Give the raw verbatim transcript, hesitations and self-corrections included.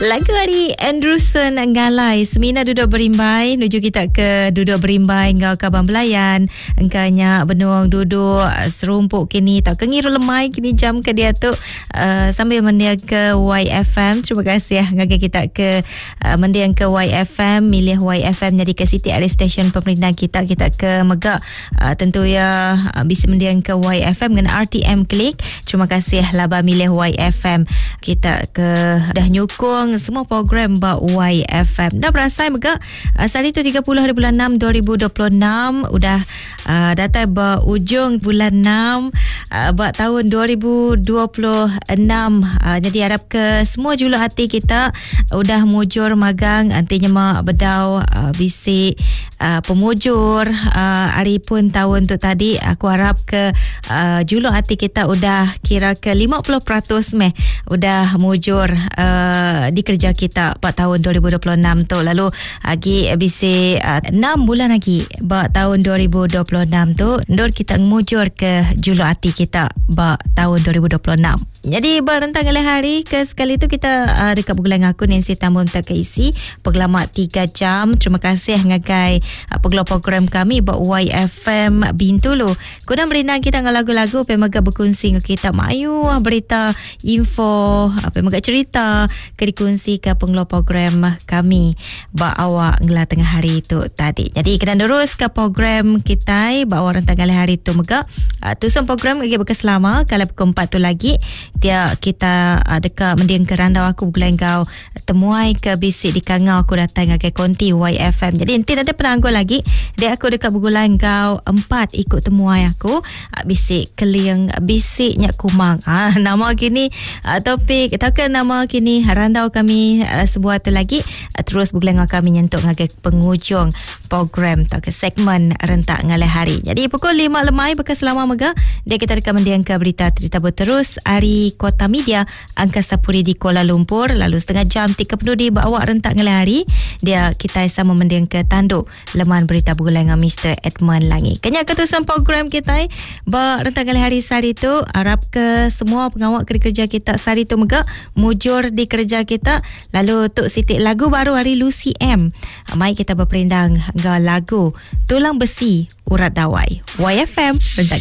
Lagu hari Anderson Ngalai Semina duduk berimbai nuju kita ke duduk berimbai ngau kabang belayan engkanya benuang duduk serumpuk kini tak kengiru lemai kini jam ke dia tu uh, sambil mendia ke Y F M. Terima kasih ya ngagai kita ke uh, mendia ke Y F M, milih Y F M jadi ke City area station pemerintah kita kita ke Megak uh, tentu ya uh, bisa mendia ke Y F M dengan R T M Klik. Terima kasih laba milih Y F M. Kita ke dah nyukung semua program ba Y F M. Dah berasai Megak uh, hari tu tiga puluh hari bulan enam dua ribu dua puluh enam udah uh, datang ba ujung bulan enam uh, ba tahun dua ribu dua puluh enam. Uh, jadi harap ke semua julu hati kita udah mujur magang antinya mak bedau uh, bisik uh, pemujur uh, hari pun tahun tu tadi aku harap ke uh, julu hati kita udah kira ke lima puluh peratus meh udah mujur uh, di kerja kita pada tahun dua ribu dua puluh enam tu. Lalu lagi bisi uh, enam bulan lagi pada tahun dua ribu dua puluh enam tu ndur kita mujur ke julu hati kita pada tahun dua ribu dua puluh enam. Jadi berentang oleh hari ke sekali tu kita uh, dekat bulan aku Nancy Tambun tak keisi pengalaman tiga jam. Terima kasih ngagai uh, pengelola program kami buat Y F M Bintulu. Kudang berindang kita dengan lagu-lagu pemaga berkongsi dengan kita mayu berita info apa pemaga cerita ke dikongsi ke pengelola program kami buat awak ngelah tengah hari itu tadi. Jadi kita terus ke program kita buat rentang oleh hari tu mega uh, tusun program lagi berkeselama kalau pukul empat tu lagi dia kita uh, dekat mendiang ke randau aku bulan kau temuai ke bisik di kangau aku datang ke konti Y F M. Jadi nanti ada penangguh lagi dia aku dekat bulan kau empat ikut temuai aku uh, bisik keliang bisik nyak kumang ah nama kini uh, topik takkan nama kini randau kami uh, sebuah tu lagi uh, terus bulan kami nyentuk ngagai penghujung program atau ke segmen rentak ngalai hari. Jadi pukul lima lemai bekas selama mega dia kita dekat mendiang ke berita cerita berterus hari Kota Media Angkasa Puri di Kuala Lumpur. Lalu setengah jam tiga puluh di bawa rentak ngelai hari dia kita sama mendiang ke tanduk leman berita bulan dengan Mister Edmund Langi. Kenyak ketusan program kita ba rentak ngelai hari sehari tu harap ke semua pengawak kerja kita sehari tu mega mujur di kerja kita. Lalu tuk sitik lagu baru hari Lucy M. Mai kita berperindang ga lagu Tulang Besi Urat Dawai Y F M rentak